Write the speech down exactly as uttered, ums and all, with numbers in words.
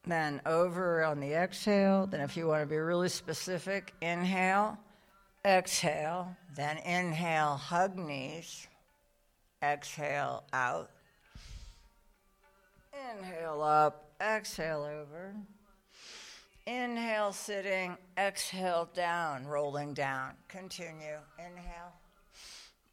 then over on the exhale. Then if you want to be really specific, inhale, exhale, then inhale, hug knees, exhale out, inhale up, exhale over, inhale sitting, exhale down, rolling down. Continue, inhale.